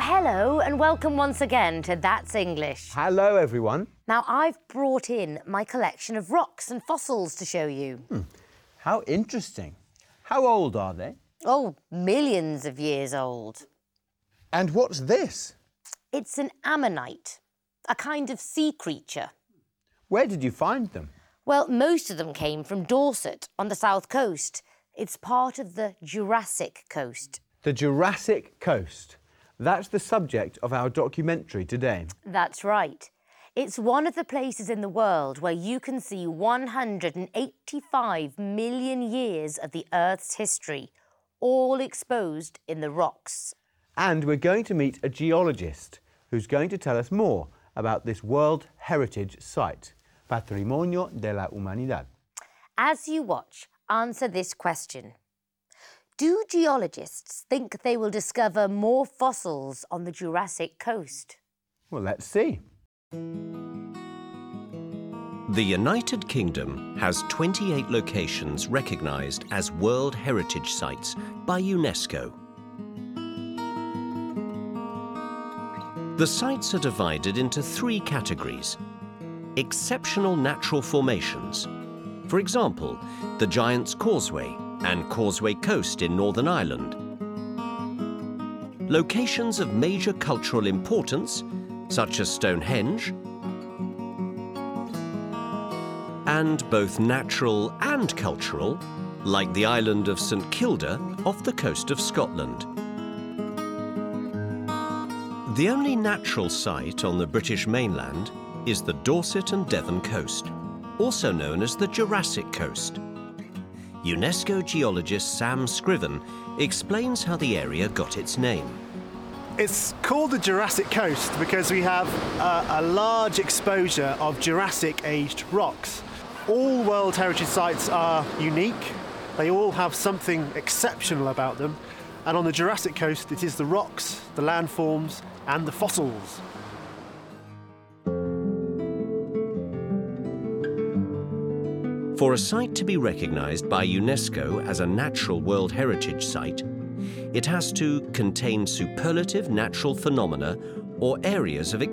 hello and welcome once again to That's English. Hello, everyone. Now, I've brought in my collection of rocks and fossils to show you. How interesting. How old are they? Oh, millions of years old. And what's this? It's an ammonite, a kind of sea creature. Where did you find them? Well, most of them came from Dorset on the south coast. It's part of the Jurassic coast. The Jurassic Coast. That's the subject of our documentary today. That's right. It's one of the places in the world where you can see 185 million years of the Earth's history, all exposed in the rocks. And we're going to meet a geologist who's going to tell us more about this World Heritage Site, Patrimonio de la Humanidad. As you watch, answer this question. Do geologists think they will discover more fossils on the Jurassic coast? Well, let's see. The United Kingdom has 28 locations recognised as World Heritage Sites by UNESCO. The sites are divided into three categories. Exceptional natural formations. For example, the Giant's Causeway and Causeway Coast in Northern Ireland. Locations of major cultural importance, such as Stonehenge, and both natural and cultural, like the island of St Kilda off the coast of Scotland. The only natural site on the British mainland is the Dorset and Devon coast, also known as the Jurassic Coast. UNESCO geologist Sam Scriven explains how the area got its name. It's called the Jurassic Coast because we have a large exposure of Jurassic-aged rocks. All World Heritage Sites are unique. They all have something exceptional about them. And on the Jurassic Coast, it is the rocks, the landforms, and the fossils. For a site to be recognised by UNESCO as a natural World Heritage Site, it has to contain superlative natural phenomena or areas of